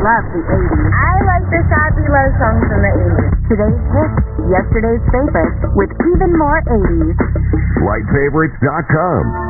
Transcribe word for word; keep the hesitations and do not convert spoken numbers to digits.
love the eighties. I like the sappy love songs from the eighties. Today's hits, yesterday's favorites, with even more eighties. Light Favorites dot com.